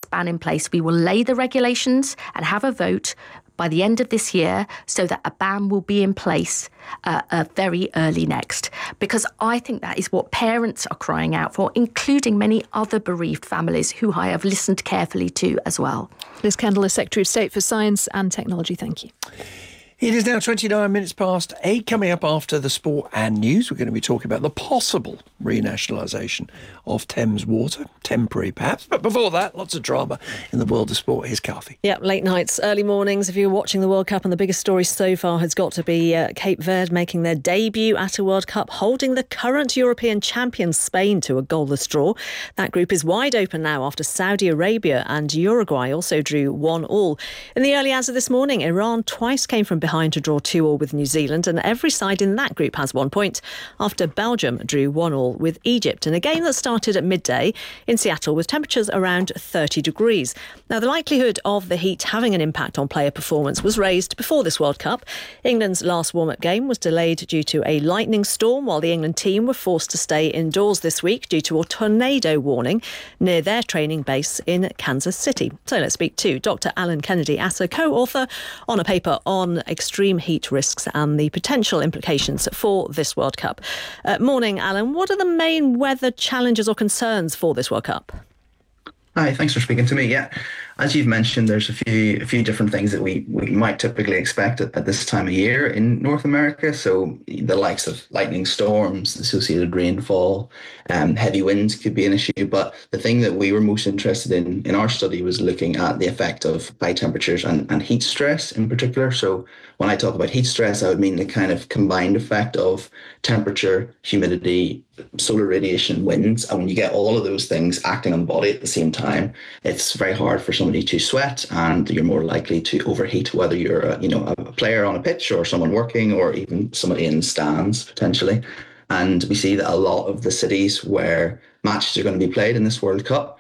ban in place. We will lay the regulations and have a vote by the end of this year so that a ban will be in place very early next. Because I think that is what parents are crying out for, including many other bereaved families who I have listened carefully to as well. Liz Kendall is Secretary of State for Science and Technology. Thank you. It is now 29 minutes past 8. Coming up after the sport and news, we're going to be talking about the possible renationalisation of Thames Water. Temporary, perhaps. But before that, lots of drama in the world of sport. Here's Kathy. Yeah, late nights, early mornings. If you're watching the World Cup, and the biggest story so far has got to be Cape Verde making their debut at a World Cup, holding the current European champions Spain to a goalless draw. That group is wide open now after Saudi Arabia and Uruguay also drew 1-1. In the early hours of this morning, Iran twice came from behind to draw 2-2 with New Zealand, and every side in that group has 1 point after Belgium drew 1-1 with Egypt in a game that started at midday in Seattle with temperatures around 30 degrees. Now, the likelihood of the heat having an impact on player performance was raised before this World Cup. England's last warm-up game was delayed due to a lightning storm, while the England team were forced to stay indoors this week due to a tornado warning near their training base in Kansas City. So let's speak to Dr. Alan Kennedy, as a co-author on a paper on extreme heat risks and the potential implications for this World Cup. Morning, Alan. What are the main weather challenges or concerns for this World Cup? Hi, thanks for speaking to me. Yeah, as you've mentioned, there's a few different things that we might typically expect at this time of year in North America. So the likes of lightning storms, associated rainfall, heavy winds could be an issue. But the thing that we were most interested in our study was looking at the effect of high temperatures and heat stress in particular. So when I talk about heat stress, I would mean the kind of combined effect of temperature, humidity, solar radiation, winds. And when you get all of those things acting on the body at the same time, it's very hard for somebody to sweat, and you're more likely to overheat, whether you're a player on a pitch or someone working or even somebody in the stands potentially. And we see that a lot of the cities where matches are going to be played in this World Cup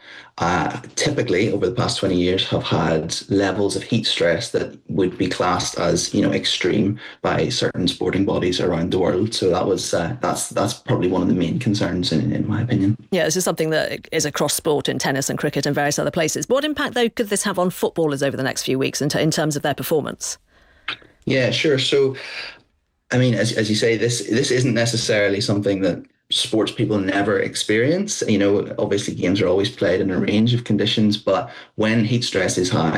typically over the past 20 years have had levels of heat stress that would be classed as extreme by certain sporting bodies around the world. So that's probably one of the main concerns in my opinion. Yeah, this is something that is across sport in tennis and cricket and various other places. What impact though could this have on footballers over the next few weeks in terms of their performance? Yeah, sure. So I mean, as you say, this isn't necessarily something that sports people never experience. Obviously games are always played in a range of conditions, but when heat stress is high,